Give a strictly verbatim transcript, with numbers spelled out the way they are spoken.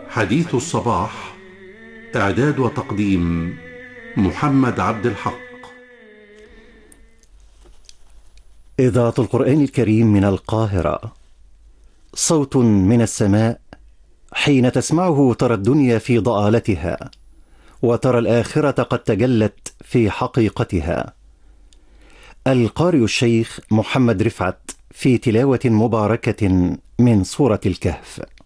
حديث الصباح. إعداد وتقديم محمد عبد الحق. إذاعة القرآن الكريم من القاهرة. صوت من السماء، حين تسمعه ترى الدنيا في ضآلتها، وترى الآخرة قد تجلت في حقيقتها. القارئ الشيخ محمد رفعت في تلاوة مباركة من سورة الكهف.